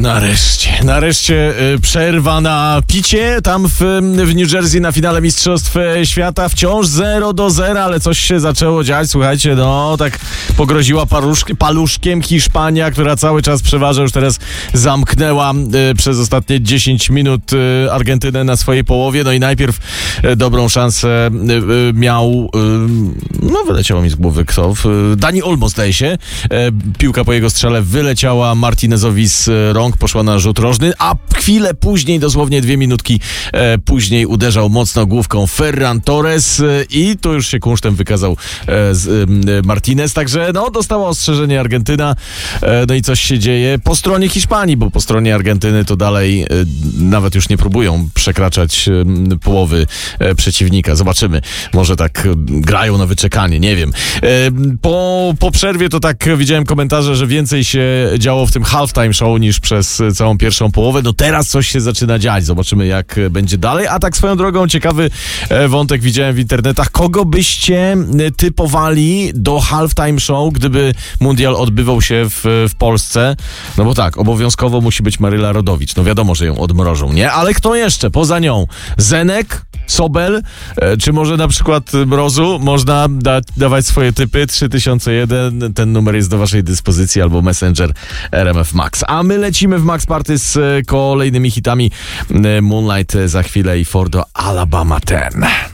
Nareszcie przerwa na picie tam w New Jersey na finale Mistrzostw Świata. Wciąż 0-0, ale coś się zaczęło dziać. Słuchajcie, tak pogroziła paluszkiem Hiszpania, która cały czas przeważa. Już teraz zamknęła przez ostatnie 10 minut Argentynę na swojej połowie. No i najpierw dobrą szansę miał, wyleciało mi z głowy kto, Dani Olmo, zdaje się. Piłka po jego strzale wyleciała Martinezowi z rąk, poszła na rzut rożny, a chwilę później, dosłownie 2 minutki później uderzał mocno główką Ferran Torres i tu już się kunsztem wykazał Martinez, także dostała ostrzeżenie Argentyna, no i coś się dzieje po stronie Hiszpanii, bo po stronie Argentyny to dalej nawet już nie próbują przekraczać połowy przeciwnika. Zobaczymy, może tak grają na wyczekanie, nie wiem. Po przerwie to tak widziałem komentarze, że więcej się działo w tym halftime show niż przez całą pierwszą połowę. No teraz coś się zaczyna dziać. Zobaczymy, jak będzie dalej. A tak swoją drogą, ciekawy wątek widziałem w internetach. Kogo byście typowali do halftime show, gdyby mundial odbywał się w Polsce? No bo tak, obowiązkowo musi być Maryla Rodowicz. No wiadomo, że ją odmrożą, nie? Ale kto jeszcze poza nią? Zenek? Sobel? Czy może na przykład Mrozu? Można dawać swoje typy. 3001, ten numer jest do waszej dyspozycji, albo Messenger RMF Max. A my lecimy w Max Party z kolejnymi hitami. Moonlight za chwilę i Fordo Alabama 10.